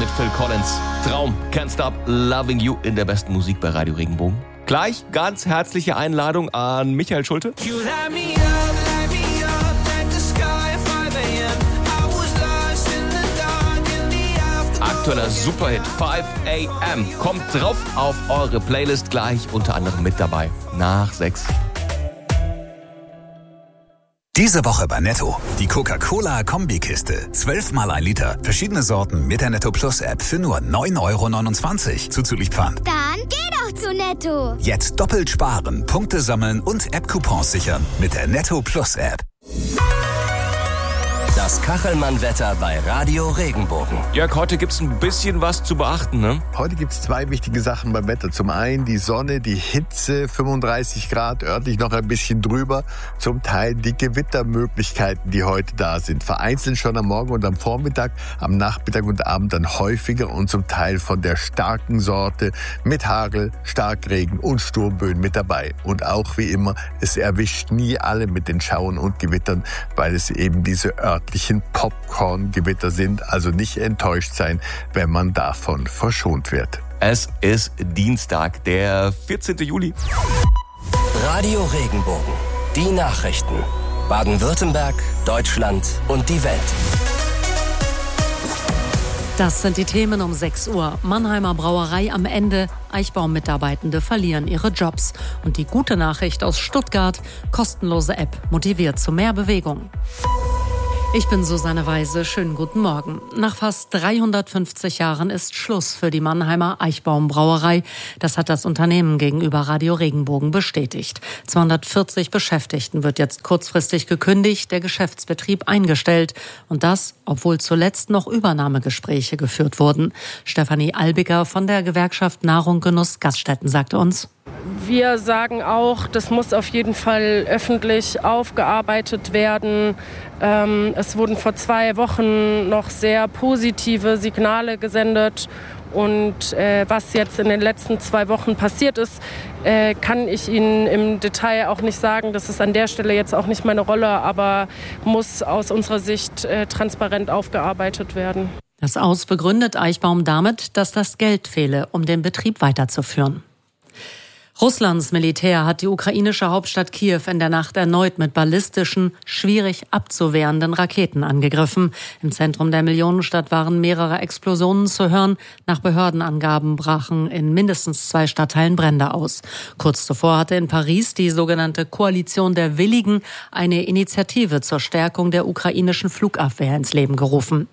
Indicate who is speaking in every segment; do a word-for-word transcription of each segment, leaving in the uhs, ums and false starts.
Speaker 1: mit Phil Collins. Traum, Can't Stop Loving You in der besten Musik bei Radio Regenbogen. Gleich ganz herzliche Einladung an Michael Schulte. Aktueller Superhit five a m kommt drauf auf eure Playlist, gleich unter anderem mit dabei. Nach sechs.
Speaker 2: Diese Woche bei Netto. Die Coca-Cola-Kombikiste. Zwölfmal ein Liter. Verschiedene Sorten mit der Netto Plus App für nur neun Euro neunundzwanzig. Zuzüglich Pfand.
Speaker 3: Dann geh doch zu Netto.
Speaker 2: Jetzt doppelt sparen, Punkte sammeln und App-Coupons sichern mit der Netto Plus App.
Speaker 4: Das Kachelmann-Wetter bei Radio Regenbogen.
Speaker 1: Jörg, heute gibt's ein bisschen was zu beachten, ne?
Speaker 5: Heute gibt's zwei wichtige Sachen beim Wetter. Zum einen die Sonne, die Hitze, fünfunddreißig Grad, örtlich noch ein bisschen drüber. Zum Teil die Gewittermöglichkeiten, die heute da sind. Vereinzelt schon am Morgen und am Vormittag, am Nachmittag und Abend dann häufiger und zum Teil von der starken Sorte mit Hagel, Starkregen und Sturmböen mit dabei. Und auch wie immer, es erwischt nie alle mit den Schauern und Gewittern, weil es eben diese örtlichen Popcorn-Gewitter sind, also nicht enttäuscht sein, wenn man davon verschont wird.
Speaker 1: Es ist Dienstag, der vierzehnten Juli.
Speaker 4: Radio Regenbogen. Die Nachrichten. Baden-Württemberg, Deutschland und die Welt.
Speaker 6: Das sind die Themen um sechs Uhr. Mannheimer Brauerei am Ende. Eichbaum-Mitarbeitende verlieren ihre Jobs. Und die gute Nachricht aus Stuttgart. Kostenlose App motiviert zu mehr Bewegung. Ich bin Susanne Weise. Schönen guten Morgen. Nach fast dreihundertfünfzig Jahren ist Schluss für die Mannheimer Eichbaum Brauerei. Das hat das Unternehmen gegenüber Radio Regenbogen bestätigt. zweihundertvierzig Beschäftigten wird jetzt kurzfristig gekündigt, der Geschäftsbetrieb eingestellt. Und das, obwohl zuletzt noch Übernahmegespräche geführt wurden. Stefanie Albiger von der Gewerkschaft Nahrung, Genuss, Gaststätten sagte uns:
Speaker 7: Wir sagen auch, das muss auf jeden Fall öffentlich aufgearbeitet werden. Ähm, es wurden vor zwei Wochen noch sehr positive Signale gesendet. Und äh, was jetzt in den letzten zwei Wochen passiert ist, äh, kann ich Ihnen im Detail auch nicht sagen. Das ist an der Stelle jetzt auch nicht meine Rolle, aber muss aus unserer Sicht äh, transparent aufgearbeitet werden.
Speaker 6: Das Aus begründet Eichbaum damit, dass das Geld fehle, um den Betrieb weiterzuführen. Russlands Militär hat die ukrainische Hauptstadt Kiew in der Nacht erneut mit ballistischen, schwierig abzuwehrenden Raketen angegriffen. Im Zentrum der Millionenstadt waren mehrere Explosionen zu hören. Nach Behördenangaben brachen in mindestens zwei Stadtteilen Brände aus. Kurz zuvor hatte in Paris die sogenannte Koalition der Willigen eine Initiative zur Stärkung der ukrainischen Flugabwehr ins Leben gerufen.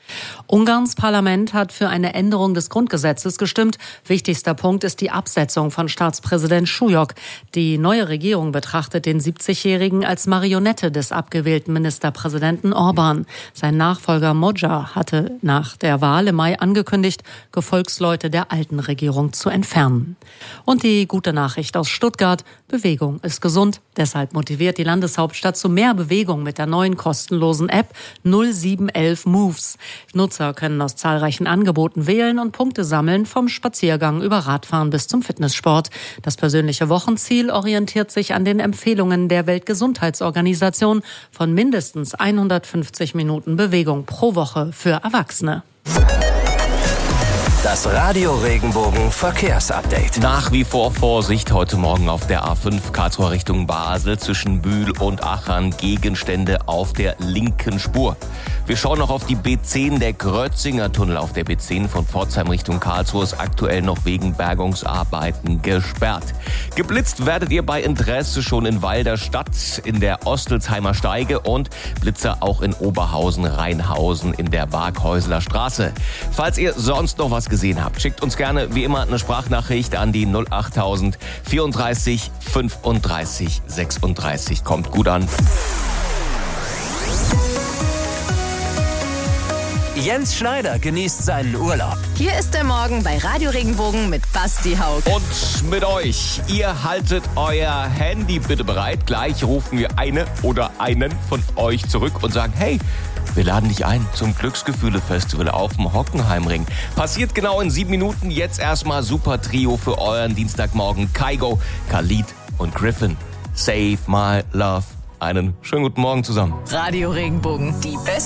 Speaker 6: Ungarns Parlament hat für eine Änderung des Grundgesetzes gestimmt. Wichtigster Punkt ist die Absetzung von Staatspräsident Schujok. Die neue Regierung betrachtet den siebzigjährigen als Marionette des abgewählten Ministerpräsidenten Orban. Sein Nachfolger Magyar hatte nach der Wahl im Mai angekündigt, Gefolgsleute der alten Regierung zu entfernen. Und die gute Nachricht aus Stuttgart: Bewegung ist gesund. Deshalb motiviert die Landeshauptstadt zu mehr Bewegung mit der neuen kostenlosen App null sieben elf Moves. Nutzer können aus zahlreichen Angeboten wählen und Punkte sammeln, vom Spaziergang über Radfahren bis zum Fitnesssport. Das persönliche Wochenziel orientiert sich an den Empfehlungen der Weltgesundheitsorganisation von mindestens hundertfünfzig Minuten Bewegung pro Woche für Erwachsene.
Speaker 4: Das Radio Regenbogen Verkehrsupdate.
Speaker 1: Nach wie vor Vorsicht heute Morgen auf der A fünf Karlsruhe Richtung Basel zwischen Bühl und Achern. Gegenstände auf der linken Spur. Wir schauen noch auf die B zehn. Der Grötzinger Tunnel auf der B zehn von Pforzheim Richtung Karlsruhe ist aktuell noch wegen Bergungsarbeiten gesperrt. Geblitzt werdet ihr bei Interesse schon in Walderstadt in der Ostelsheimer Steige und Blitzer auch in Oberhausen-Rheinhausen in der Waghäusler Straße. Falls ihr sonst noch was gesehen habt, schickt uns gerne wie immer eine Sprachnachricht an die null achttausend vierunddreißig fünfunddreißig sechsunddreißig. Kommt gut an.
Speaker 4: Jens Schneider genießt seinen Urlaub.
Speaker 8: Hier ist der Morgen bei Radio Regenbogen mit Basti Haug.
Speaker 1: Und mit euch. Ihr haltet euer Handy bitte bereit. Gleich rufen wir eine oder einen von euch zurück und sagen: Hey, wir laden dich ein zum Glücksgefühle-Festival auf dem Hockenheimring. Passiert genau in sieben Minuten. Jetzt erstmal super Trio für euren Dienstagmorgen. Kygo, Khalid und Griffin. Save my love. Einen schönen guten Morgen zusammen.
Speaker 8: Radio Regenbogen, die beste